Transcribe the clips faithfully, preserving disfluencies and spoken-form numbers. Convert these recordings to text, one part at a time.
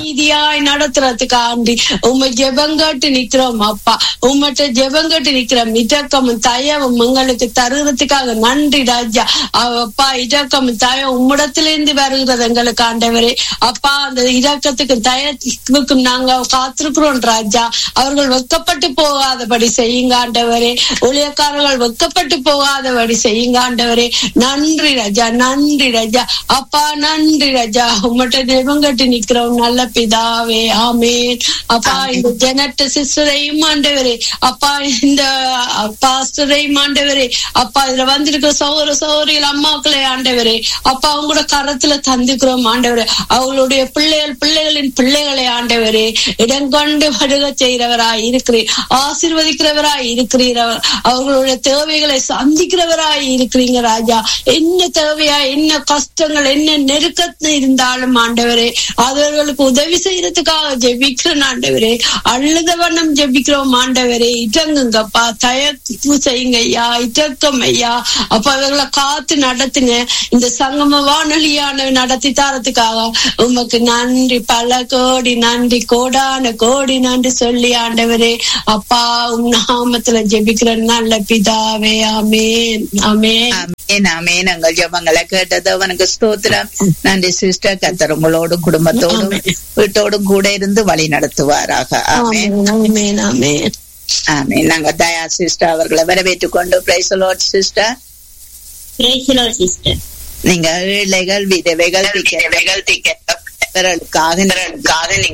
நீதியாய் நடத்துறதுக்காண்டி உண்மை ஜெபங்கட்டு நிக்கிறோம் அப்பா. உம்மட்ட ஜெபங்கட்டு நிக்கிறோம். இடக்கமும் தயவும் எங்களுக்கு தருகிறதுக்காக நன்றி ராஜா. அப்பா இடக்கமும் தயம் உம்மிடத்திலிருந்து வருகிறது எங்களுக்கு ஆண்டவரே. அப்பா அந்த இடக்கத்துக்கு தயத்துக்கும் நாங்க காத்திருக்கிறோம் ராஜா. அவர்கள் வெக்கப்பட்டு போகாதபடி செய்யுங்க ஆண்டவரே. ஊழியக்காரர்கள் வெக்கப்பட்டு போகாதபடி செய்யுங்க ஆண்டவரே. நன்றி ராஜா, நன்றி ராஜா. அப்பா நன்றி ராஜா. உம்மட்ட ஜெபங்கட்டு நிக்கிறோம் நல்ல பிதாவே. ஆமேன். அப்பா இந்த ஜெனட் சிஸ்டரையும் ஆண்டவரே, அப்பா இந்த பாஸ்டரையும் ஆண்டவரே, அப்பா இதுல வந்திருக்கிற சகோதர சகோதரிகள் அம்மாக்களை ஆண்டவரே, அப்பா அவங்களோட கரத்துல தந்துக்கிறோம் ஆண்டவரே. அவங்களுடைய பிள்ளைகள் பிள்ளைகளின் பிள்ளைகளை ஆண்டவரே இடங்கொண்டு வருக செய்கிறவராய் இருக்கிறீர், ஆசீர்வதிக்கிறவராய் இருக்கிறீர், அவர்களுடைய தேவைகளை சந்திக்கிறவராய் இருக்கிறீங்க ராஜா. என்ன தேவையா, என்ன கஷ்டங்கள், என்ன நெருக்கத்தில் இருந்தாலும் ஆண்டவரே அவர்களுக்கு உதவி செய்யறதுக்காக ஜெபிக்கிறோம் ஆண்டவரே. அழுத வண்ணம் ஜெபிக்கிறோம் ஆண்டவரே. இடங்குங்கப்பா, தயக்கு செய்யுங்க ஐயா, இடக்கம் ஐயா. அப்ப அவர்களை காத்து நடத்துங்க. இந்த சங்கம வானொலியான நடத்தி தரத்துக்காக உமக்கு நன்றி, பல கோடி நன்றி, கோடான கோடி நன்றி சொல்லி ஆண்டவரே அப்பா உம் நாமத்துல ஜெபிக்கிற நல்ல பிதாவே. ஆமேன், ஆமேன், ஆமேன். எங்கள் ஜெபங்களை கேட்டது அவனுக்கு ஸ்தோத்திரம். நன்றி சிஸ்டர். கர்த்தர் உங்களோடு குடும்பத்தோடும் வீட்டோடும் கூட இருந்து வழி நடத்துவாராக. ஆமேன், ஆமேன், ஆமேன், ஆமேன். நாங்க தயா சிஸ்டர் அவர்களை வரவேற்றுக் கொண்டு praise the Lord sister. Praise the Lord sister. நீங்க ஏழைகள் விதவைகள் விதவைகள் திக்கற்றவர்களுக்காக நீங்க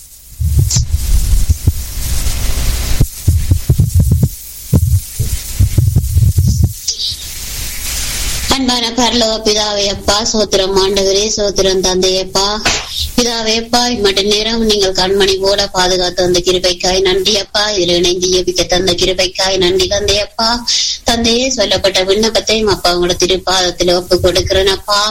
அன்பான பரலோக பிதாவே அப்பா, சோத்திரம் ஆண்டவரே, சோத்திரம் தந்தையப்பா. பிதாவே அப்பா, இம்மட்ட நேரம் நீங்கள் கண்மணி போல பாதுகாத்து வந்த கிருபைக்காய் நன்றி அப்பா. இதில் இணைந்து ஜெபிக்க தந்த கிருபைக்காய் நன்றி தந்தையப்பா. தந்தையே சொல்லப்பட்ட விண்ணப்பத்தையும் அப்பா உங்களோட திருப்பாதத்தில் ஒப்பு கொடுக்கிறேன் அப்பா.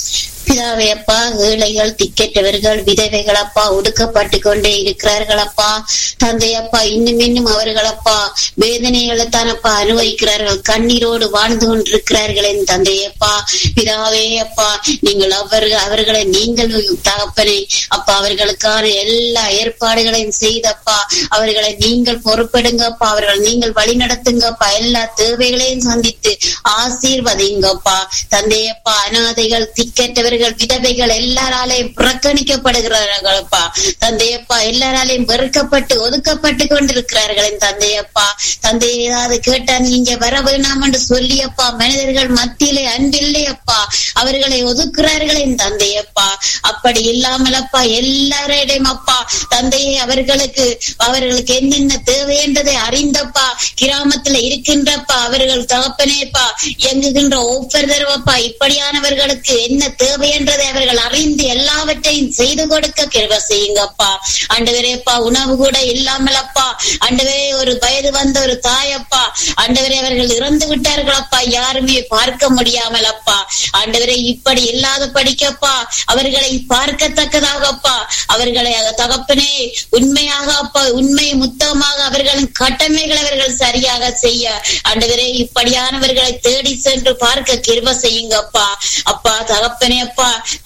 பிதாவே அப்பா, ஏழைகள் திக்கற்றவர்கள் விதவைகள் அப்பா ஒடுக்கப்பட்டு கொண்டே இருக்கிறார்கள் அப்பா. தந்தையப்பா, இன்னும் இன்னும் அவர்கள் அப்பா வேதனைகளை தானப்பா அனுபவிக்கிறார்கள், கண்ணீரோடு வாழ்ந்து கொண்டிருக்கிறார்கள் என் தந்தையப்பா. பிதாவே அப்பா, நீங்கள் அவர்கள் அவர்களை நீங்கள் தகப்பனே அப்பா அவர்களுக்கான எல்லா ஏற்பாடுகளையும் செய்தப்பா அவர்களை நீங்கள் பொறுப்பெடுங்கப்பா. அவர்கள் நீங்கள் வழி நடத்துங்கப்பா. எல்லா தேவைகளையும் சந்தித்து ஆசீர்வதிங்கப்பா. தந்தையப்பா, அனாதைகள் திக்கற்றவர்கள் விதவைகள் எல்லாராலையும் புறக்கணிக்கப்படுகிறார்களப்பா. தந்தையப்பா, எல்லாராலையும் வெறுக்கப்பட்டு ஒதுக்கப்பட்டு கொண்டிருக்கிறார்கள் தந்தையப்பா. தந்தையை ஏதாவது கேட்டா நீங்க வர வேணாம் என்று சொல்லியப்பா மனிதர்கள் மத்தியிலே அன்பில்லையப்பா அவர்களை ஒதுக்குறார்களே தந்தையப்பா. அப்படி இல்லாமலப்பா எல்லாரிடையும் அப்பா தந்தையை அவர்களுக்கு அவர்களுக்கு என்னென்ன தேவை என்றதை அறிந்தப்பா கிராமத்துல இருக்கின்றப்பா அவர்கள் தகப்பனேப்பா இயங்குகின்ற ஒவ்வொரு தடவைப்பா இப்படியானவர்களுக்கு என்ன தேவை என்றதை அவர்கள் அறிந்து எல்லாவற்றையும் செய்து கொடுக்க கிருபை செய்யுங்கப்பா. ஆண்டவரேப்பா, உணவு கூட இல்லாமலப்பா ஆண்டவரே ஒரு வயது வந்த ஒரு தாயப்பா ஆண்டவரே அவர்கள் இறந்து விட்டார்களப்பா, யாருமே பார்க்க முடியாமலப்பா ஆண்டவரே இப்படி இல்லாத படிக்கப்பா அவர்களை பார்க்கத்தக்கதாகப்பா அவர்களை தகப்பனே உண்மையாக அப்பா உண்மை முத்தமாக அவர்களின் கடமைகளை அவர்கள் சரியாக செய்ய ஆண்டவரே இப்படியானவர்களை தேடி சென்று பார்க்க கிருபை செய்யுங்கப்பா. அப்பா தகப்பனே அப்பா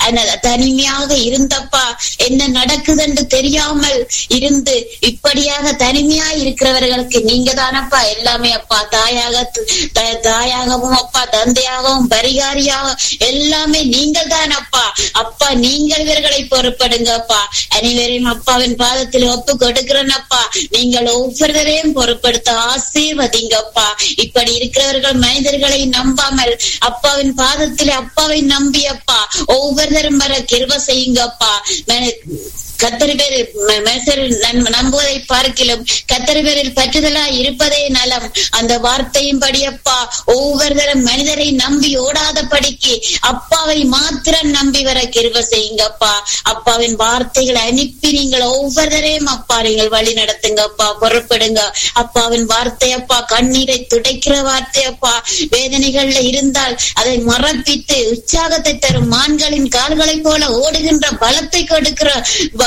தனிமையாக இருந்தப்பா என்ன நடக்குது என்று தெரியாமல் இருந்து இப்படியாக தனிமையா இருக்கிறவர்களுக்கு நீங்க தானப்பா எல்லாமே அப்பா தாயாக தாயாகவும் அப்பா தந்தையாகவும் பரிகாரியாக எல்லாமே நீங்கள் தானப்பா. அப்பா நீங்கள் இவர்களை பொறுப்படுங்கப்பா. அனைவரையும் அப்பாவின் பாதத்தில் ஒப்பு கொடுக்கிறேன் அப்பா. நீங்கள் ஒவ்வொருவரையும் பொறுப்படுத்த ஆசீர்வதிங்கப்பா. இப்படி இருக்கிறவர்கள் மனிதர்களை நம்பாமல் அப்பாவின் பாதத்தில் அப்பாவை நம்பி அப்பா ஒவ்வொருத்தரும் வர கிருபை செய்யுங்கப்பா. கத்தரி பேரில் நம்புவதை பார்க்கிலும் கத்தரி பேரில் பற்றுதலா இருப்பதே நலம். அந்த வார்த்தையும் படியப்பா ஒவ்வொருத்தரும் மனிதரை நம்பி ஓடாத படிக்கு அப்பாவை மாத்திரம் நம்பி வர கிருபை செய்யுங்கப்பா. அப்பாவின் வார்த்தைகளை அனுப்பி நீங்கள் ஒவ்வொருத்தரையும் அப்பா நீங்கள் வழி நடத்துங்கப்பா, பொறுப்படுங்க. அப்பாவின் வார்த்தை அப்பா கண்ணீரை துடைக்கிற வார்த்தை அப்பா. வேதனைகள்ல இருந்தால் அதை மறப்பித்து உற்சாகத்தை தரும் மான்களின் கால்களை போல ஓடுகின்ற பலத்தை கொடுக்கிற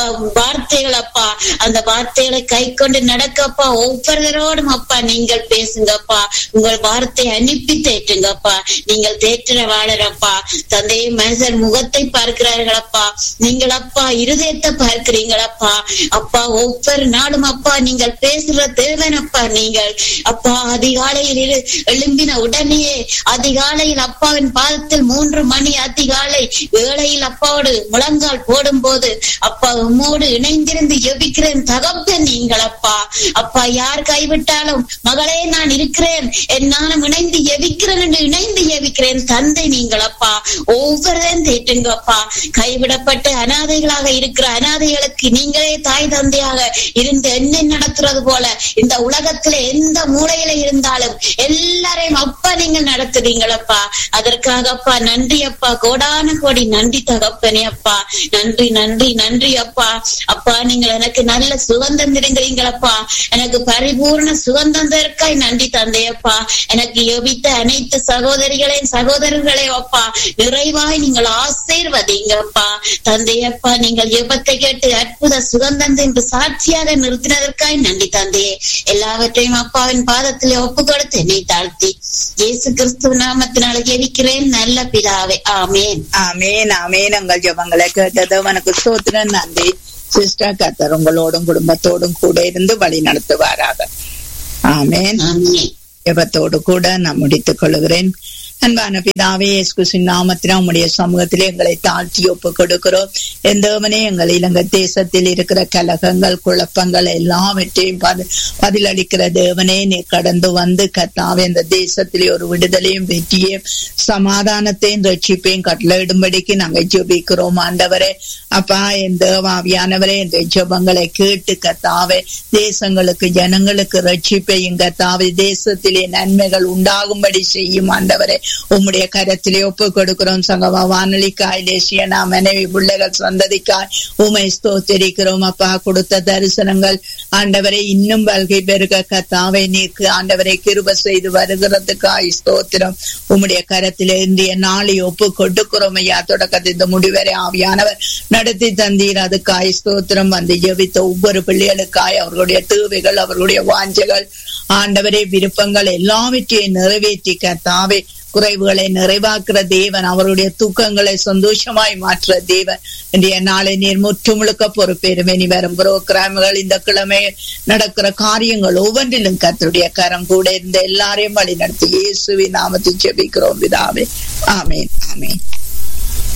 வார்த்தைகள் அப்பா, அந்த வார்த்தைகளை கை கொண்டு நடக்கப்பா. ஒவ்வொருவரோடும் அப்பா நீங்கள் பேசுங்கப்பா. உங்கள் வார்த்தை அனுப்பி தேற்றுங்கப்பா. நீங்கள் தேற்ற வாழறப்பா. தந்தையை மனுஷர் முகத்தை பார்க்கிறார்களப்பா, நீங்கள் அப்பா இருதயத்தை பார்க்கிறீங்களப்பா. அப்பா ஒவ்வொரு நாளும் அப்பா நீங்கள் பேசுற தேவனப்பா. நீங்கள் அப்பா அதிகாலையில் எழும்பின உடனேயே அதிகாலையில் அப்பாவின் பாதத்தில் மூன்று மணி அதிகாலை வேளையில் அப்பாவோடு முழங்கால் போடும் போது அப்பா உம்மோடு இணைந்திருந்து ஜெபிக்கிறேன் தகப்பன் நீங்கள் அப்பா. அப்பா யார் கைவிட்டாலும் மகளே நான் இருக்கிறேன், நானும் இணைந்து ஜெபிக்கிறேன் என்று இணைந்து ஜெபிக்கிறேன் தந்தை நீங்கள் அப்பா. ஒவ்வொருவரும் தேற்றுங்கப்பா. கைவிடப்பட்டு அனாதைகளாக இருக்கிற அனாதைகளுக்கு நீங்களே தாய் தந்தையாக இருந்து என்ன நடத்துறது போல இந்த உலகத்துல எந்த மூலையில இருந்தாலும் எல்லாரையும் அப்பா நீங்கள் நடத்துறீங்களப்பா. அதற்காக அப்பா நன்றி அப்பா, கோடான கோடி நன்றி தகப்பனே அப்பா. நன்றி நன்றி நன்றி அப்பா. அப்பா நீங்கள் எனக்கு நல்ல சுகந்தம் தருகிறீங்களப்பா. எனக்கு பரிபூர்ண சுகந்தம் தருக்காய் நன்றி தந்தையப்பா. எனக்கு யோபித்த அனைத்து சகோதரிகளையும் சகோதரர்களையும் அப்பா நிறைவாய் நீங்கள் ஆசீர்வதிங்கப்பா தந்தையப்பா. நீங்கள் ஜெபத்தை கேட்டு அற்புத சுகந்தம் என்று சாட்சியாக நிறுத்தினதற்காய் நன்றி தந்தையே. எல்லாவற்றையும் அப்பாவின் பாதத்திலே ஒப்பு கொடுத்து என்னை தாழ்த்தி இயேசு கிறிஸ்துவ நாமத்தினால ஜெபிக்கிறேன் நல்ல பிதாவே, ஆமேன். ஆமேன் ஆமேன். உங்கள் ஜெபங்களை கேட்டது உனக்கு ஸ்தோத்திரம். நன்றி சிஸ்டர். கர்த்தர் உங்களோடும் குடும்பத்தோடும் கூட இருந்து வழி நடத்துவாராக. ஆமேன். ஜெபத்தோடு கூட நான் முடித்துக் கொள்கிறேன். அன்பான பிதாவே, இயேசு நாமத்தினால் உம்முடைய சமூகத்திலே எங்களை தாழ்த்தி ஒப்பு கொடுக்கிறோம். எந்தவனே எங்கள் இலங்கை தேசத்தில் இருக்கிற கலகங்கள் குழப்பங்கள் எல்லாவற்றையும் பதிலளிக்கிற தேவனே, நீ கடந்து வந்து கர்த்தாவே இந்த தேசத்திலே ஒரு விடுதலையும் வெற்றியும் சமாதானத்தையும் ரட்சிப்பையும் கட்டளையிடும்படிக்கு நாங்கள் ஜெபிக்கிறோம். ஆண்டவரே அப்பா, என் தேவாவியானவரே இந்த ஜெபங்களை கேட்டு கர்த்தாவே தேசங்களுக்கு ஜனங்களுக்கு ரட்சிப்பையும் கர்த்தாவே தேசத்திலே நன்மைகள் உண்டாகும்படி செய்யும். ஆண்டவரே உம்முடைய கரத்திலே ஒப்பு கொடுக்கிறோம். சங்கமா வானொலிக்காய் தேசியனா மனைவி பிள்ளைகள் சந்ததிக்காய் உமை ஸ்தோத்திரிக்கிறோம். அப்பா கொடுத்த தரிசனங்கள் ஆண்டவரை இன்னும் வல்கை பெருக கர்த்தாவே நீக்கு ஆண்டவரை கிருபை செய்து வருகிறதுக்காய் ஸ்தோத்திரம். உம்முடைய கரத்திலே இந்திய நாளை ஒப்பு கொடுக்கிறோம் ஐயா. தொடக்கத்தை இந்த முடிவரை ஆவியானவர் நடத்தி தந்தீர், அதுக்காய் ஸ்தோத்திரம். வந்து ஜெபித்த ஒவ்வொரு பிள்ளைகளுக்காய் அவர்களுடைய தேவைகள் அவர்களுடைய வாஞ்சைகள் ஆண்டவரே விருப்பங்கள் எல்லாவற்றையும் நிறைவேற்றி கர்த்தாவே குறைவுகளை நிறைவாக்குற தேவன், அவருடைய தூக்கங்களை சந்தோஷமாய் மாற்றுற தேவன். இன்றைய நாளை நீர் முற்று முழுக்க பொறுப்பேறும். இனி வரும் புரோகிராம்கள் இந்த கிழமை நடக்கிற காரியங்கள் ஒவ்வொன்றிலும் கர்த்தருடைய கரம் கூட இருந்த எல்லாரையும் வழி நடத்தி இயேசுவின் நாமத்தில் ஜெபிக்கிறோம் பிதாவே, ஆமேன் ஆமேன்.